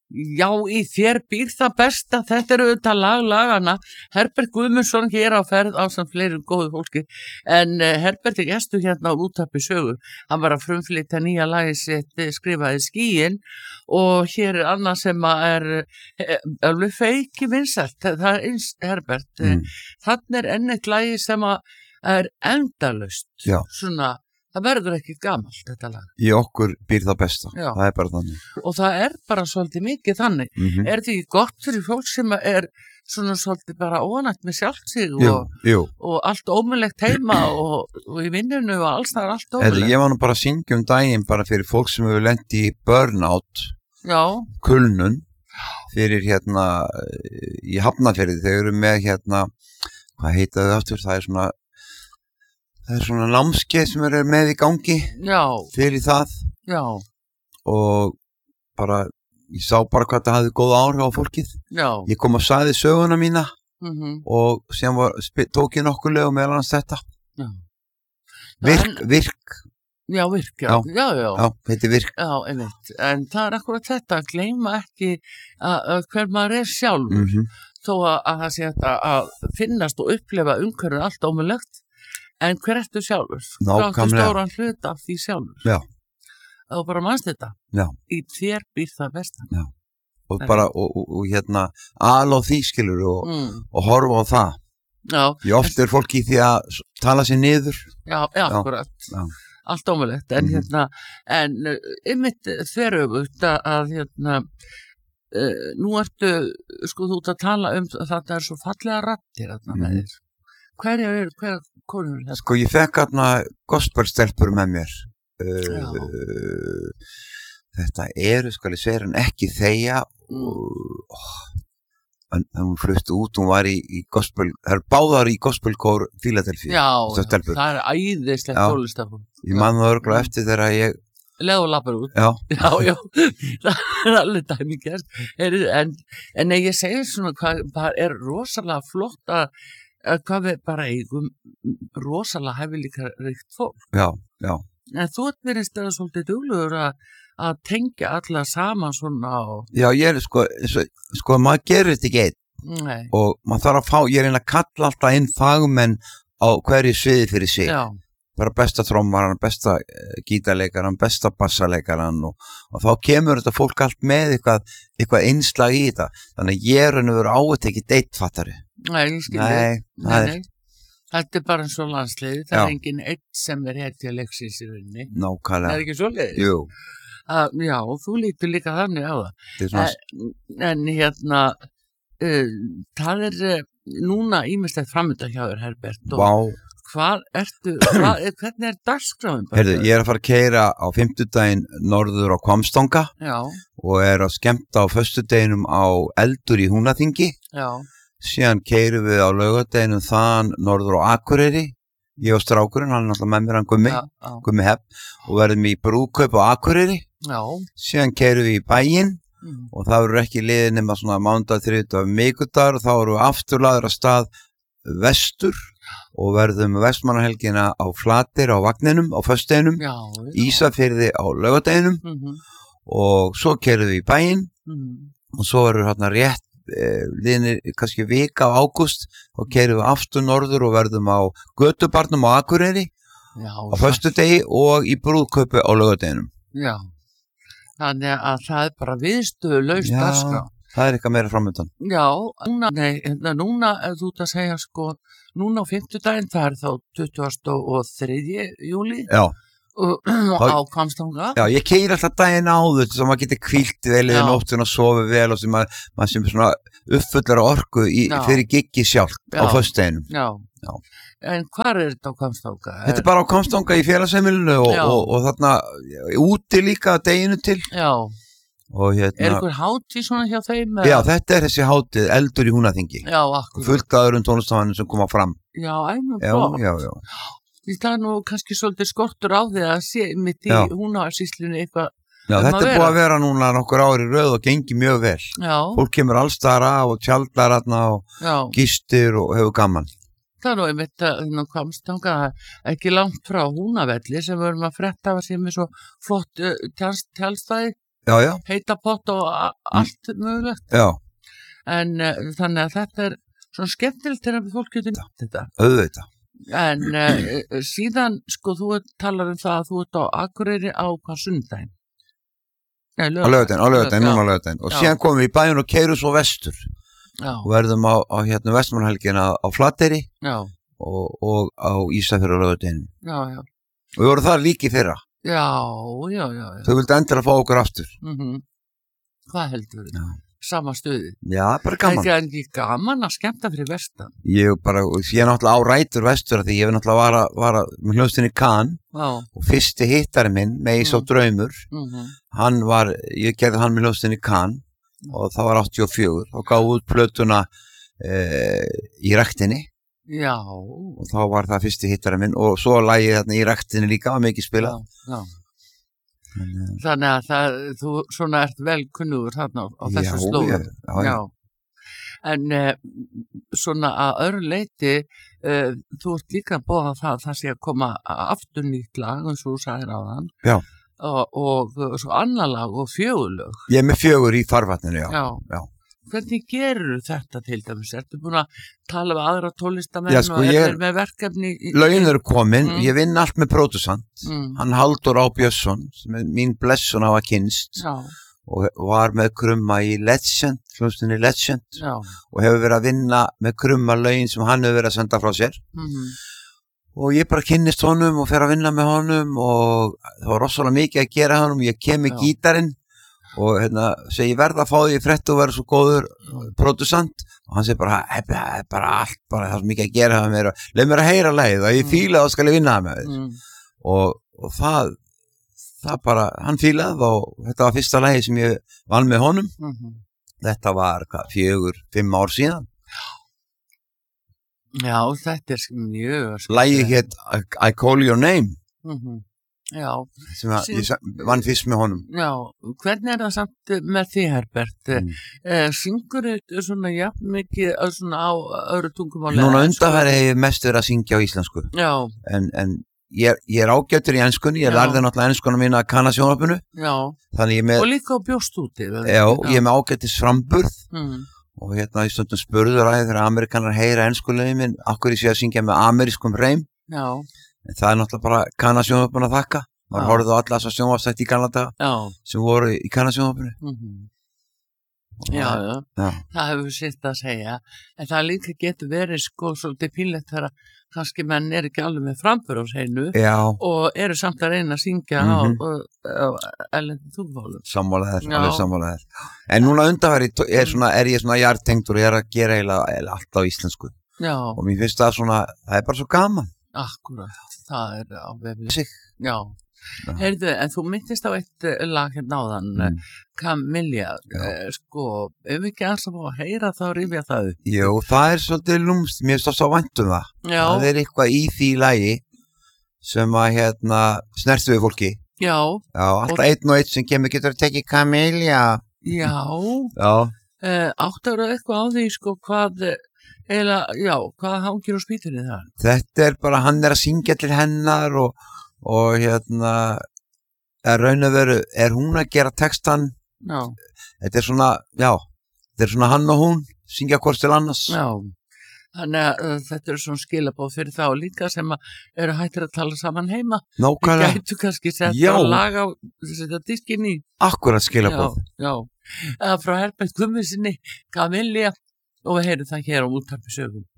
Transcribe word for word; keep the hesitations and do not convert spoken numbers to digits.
Já, í þér býr það besta, þetta eru auðvitað lag lagana, Herbert Guðmundsson hér á ferð á samt fleiri góðu fólki, en uh, Herbert er gestur hérna á Útvarpi sögu, hann var að frumflytja nýja lagi sitt skrifaði Skýin og hér er annað sem að er uh, alveg feiki vinsælt, það er eins Herbert, mm. þannig er enn eitt lagi sem að er endalaust, Já. Svona það verður ekki gamalt þetta lag. Í okkur býr það besta, Já. Það er bara þannig. Og það er bara svolítið mikið þannig. Mm-hmm. Er þetta ekki gott fyrir fólk sem er svona svolítið bara ónætt með sjálft sig jú, og, jú. og allt ómulegt heima og, og í vinnunu og alls það er allt ómulegt. Ég var nú bara að syngja um daginn bara fyrir fólk sem hefur lent í burnout, Já. kulnun, fyrir hérna í Hafnarfirði, þeir eru með hérna, hvað heita þau aftur, það er svona Það er svona námskeið sem er með í gangi Já. fyrir það Já. og bara, ég sá bara hvað það hafði góð áhrif á fólkið. Já. Ég kom og sagði söguna mína mm-hmm. og síðan var, tók ég nokkuð lög og meðal annars þetta. Já. Virk, en, virk. Já, virk, já. Já, já, já. já þetta er virk. Já, einmitt. En það er akkurat þetta, að gleyma ekki að, að hver maður er sjálfur, Mm-hmm. þó að, að það sé þetta að finnast og upplefa umhverfið allt ómulegt. En hver ertu sjálfur? Nákvæmlega. Þú áttu stóran hlut af því sjálfur. Já. Þú bara manst þetta. Já. Í þér býr það besta. Já. Og bara, og, og, og hérna, al á því skilur og, mm. og horfa á það. Já. Ég oft er fólki í því að tala sér niður. Já, já, akkurat. Já. Allt ómulegt. En Mm-hmm. hérna, en ymmit þveröfugt að, að hérna, uh, nú ertu, sko, þú ert að tala um að þetta er svo fallega raddir þarna Mm-hmm. með þér. Hverja er, hverja konur er þetta? Sko ég fekk hérna gospelstelpur með mér Já. uh, þetta eru skal ég segja en ekki þegja Mm. og oh, en hún flutti út, hún var í, í gospel, það er báðar í gospelkór Fíladelfíu. Já, stelpur. það er æðislegt Já. tólistafn. Ég man það örgulega eftir þegar ég Leð og lappar út. Já. Já, já, það er alveg dæmigert. En, en ég segi svona hvað það er rosalega flott að, að hvað við bara eigum rosalega hæfileika ríkt fólk. Já, já. En þú ert verið stæða svolítið duglegur að, að tengja alla saman svona og... Já, ég er sko, sko, sko maður gerir þetta ekki einn Nei. og maður þarf að fá, ég er einn að kalla alltaf inn fagmenn á hverju sviði fyrir sig. Já. Bara besta trommaran, besta uh, gítarleikaran, besta bassaleikaran og, og þá kemur þetta fólk allt með eitthvað, eitthvað innslag í þetta. Þannig að ég er henni verið átt ekki deittfattari. Nei, ég skilji. Nei, það er... nei. Þetta er bara eins og landsliði, það Já. er enginn einn sem er hetja leiksins í rauninni. Nákvæmlega. Það er ekki svoleiðis? Jú. Uh, já, þú lítur líka þannig á það. Svona... En, en hérna, uh, það er uh, núna ímislegt framönda hjá þér, Herbert. Og Vá. hvað ertu, hvað, hvernig er dagskráin? Heyrðu, ég er að fara að keyra á fimmtudaginn norður á Hvammstanga Já. og er að skemmta á föstudeginum á Eldur í Húnaþingi. Já. Síðan keyrum við á laugardeginum þaðan norður á Akureyri. Ég og strákurinn, hann er náttúrulega með mér, hann Gummi, Já, já. Gummi Hepp, og verðum í brúðkaup á Akureyri. Já. Síðan keyrum við í bæinn Mm. og það verður ekki liðið nema svona mánudag, þriðjudag, miðvikudagur og þá erum við afturlaður að stað vestur og verðum vestmannahelgina á Flatir á vagninum, á föstudeginum, Já. Ísafirði á laugardeginum Mm-hmm. og svo keyrum við í bæinn Mm. og svo verður hérna rétt eh, liðinir kannski vika á ágúst og keyrum við aftur norður og verðum á Götubarnum á Akureyri Já. á föstudegi og í brúðkaupi á laugardeginum. Já. Þannig að það er bara viðstöðu laust dagskrá. Það er eitthvað meira framöndan. Já, núna, nei, hérna, núna, ef þú ert að segja, sko, núna á fimmtudaginn, það er þá tuttugasta og þriðja júlí Já. og á Hvammstanga. Já, ég keyri alltaf daginn áður svo maður getur hvílt vel yfir Já. nóttin og sofið vel og sem maður, maður sem svona uppfullar orku í, Já. fyrir giggi sjálf Já. á föstudeginum. Já. Já. En hvar er þetta á Hvammstanga? Þetta er bara á Hvammstanga í félagsheimilinu og, Já. og, og þarna úti líka deginu til. Já. Og Er hérna, einhver hátíð svona hjá þeim? já, þetta er þessi hátíð Eldur í Húnaþingi. Já, akkur. Fullt af öðrum tónlistamanum sem koma fram. Já, æmum Já, flott. já, já. Því það er nú kannski svolítið skortur á því að sé mitt í Já. Húnavatnssýslunni eitthvað. Já, Um þetta að er búið að vera núna nokkur ári röð og gengi mjög vel. Já. Fólk kemur allstaðar af og tjaldar þarna og Já. gistir og hefur gaman. Það er nú einmitt að Hvammstanga ekki langt frá Húnavelli sem við erum að fretta að sé með svo flott uh, tjálstæði. já, já. heita pott og a- allt mögulegt. Já, En uh, þannig að þetta er svona skemmtilegt þegar fólk getur nýtt þetta. auðvitað. En uh, síðan, sko, þú ert- talar um það að þú ert á Akureyri á hvað sundaginn? Nei, Á laugardaginn, á laugardaginn, Já, núna á laugardaginn. Og Já. síðan komum við í bæinn og keyrum svo vestur Já, og verðum á, á hérna Vestmannhelgina á Flateyri já, og, og á Ísafjörður á laugardaginn. já, já. Og við vorum þar líki í fyrra. Já, já, já, já. Þau vildi endilega fá okkur aftur. Mm Hvað heldur þið? Já. Sama stuði. Já, bara gaman. Það er ekki gaman að skemmta fyrir vestan. Ég bara, ég er náttúrulega á rætur vestur af því ég er náttúrulega var að, var að með hljóðstinni Kahn Já. og fyrsti hittari minn, Megi sá draumur, Mm hann var, ég gerði hann með hljóðstinni Kahn og það var áttatíu og fjögur og gáði út plötuna e, í ræktinni Já. og þá var það fyrsti hittari minn og svo lagið þarna í ræktinni líka var mikið spilað. Já, já. En, Þannig að það, þú svona ert vel kunnugur þarna á, á já, þessu slóðu. já, já, já. En eh, svona að öðru leiti, eh, þú ert líka að bóða það að það sé að koma aftur nýtt lag, eins og þú sagðir á þann. Já. Og, og svo annar lag og fjögurlög. Ég er með fjögur í farvatninu, já. Já. Já. Hvernig gerur þetta til dæmis? Ertu búin að tala við aðra tólistamenn Já, sko, og ég er er- þeir með verkefni? í- Lögin eru komin, Mm. ég vinn allt með pródusant, Mm. hann Halldór Á Björnsson, sem er mín blessun á að kynst Já, og var með krumma í Legend, hljómsveitinni Legend já. og hefur verið að vinna með krumma lögin sem hann hefur verið að senda frá sér Mm og ég bara kynnist honum og fer að vinna með honum og það var rosalega mikið að gera honum, ég kem með Já. gítarinn og hérna, segi ég verð að fá því í frétt og verða svo góður pródusant og hann segi bara, "Ebbi, það er bara allt bara það er svo mikið að gera það mér og leið mér að heyra lagið og ég Mm. fíla það skal ég vinna það með þér mm. og, og það það bara, hann fílaði og þetta var fyrsta lagi sem ég vann með honum Mm þetta var hvað, fjögur, fimm ár síðan Já, þetta er mjög lagið hétt I, I Call Your Name mm Já, sem að, Sí. ég sa- vann fyrst með honum já, hvernig er það samt með því, Herbert? Mm. Eh, syngur þetta svona jafn mikið eh, svona á öðru tungumáli? núna ensku? undanfæri hef ég mest verið að syngja á íslensku Já, en, en ég, er- ég er ágættur í enskunni ég Já. lærði náttúrulega enskuna mína að kanna sjónvarpinu já, þannig ég er með, og líka á bjóst úti. já, ég er með ágættis framburð Mm. og hérna í stundum spurður að þegar amerikanar heyra enskulegin minn okkur ég sé að syngja með amerískum hreim Já, en það er náttúrulega bara kannasjónvarpinu að þakka maður Já. horfði á alla þessar sjónvarpstætti í gamla daga já, sem voru í kannasjónvarpinu mm já, já, já, það hefur sitt að segja, en það líka getur verið sko svolítið pínlegt þegar kannski menn er ekki alveg með frambur á hreinu já og eru samt að reyna að syngja Mhm. á, á, á ellendum tungumálum. sammálaðir, Já. alveg sammálaðir en núna undanfæri er, svona, er ég svona jartengdur og ég er að gera eiginlega eiginlega allt á íslensku Já, og mér finnst það svona, það er bara svo gaman akkurat, það er á vefni. sig Já, Já. heyrðu, en þú myndist á eitt eh, lag hérna áðan, Mm. mm. Kamilja, Já. eh, sko, ef við ekki aðeins að fá að heyra þá rifja það upp. Jú, það er svolítið lúmst, mér finnst það svo vænt um það Já, það er eitthvað í því lagi sem að hérna snertu við fólki já, já, alltaf einn og einn sem kemur getur að tekja Kamilja já, já, eh, áttar eitthvað á því, sko, hvað, eh, eða, já, hvað hangir á spýtunni þar? þetta er bara hann er að syngja til hennar og, og hérna er raun að veru, er hún að gera textan Já, þetta er svona, já þetta er svona hann og hún, syngja hvort til annars já, þannig að uh, þetta er svona skilabóð fyrir þá líka sem að eru hættir að tala saman heima. Við nákvæmlega, gætu kannski sett Já. að laga og setja diskin í. akkurat skilabóð Já, já. Uh, frá Herbert Gummisinni, Kamilja og við heyrum það hér á úttarpi sögum.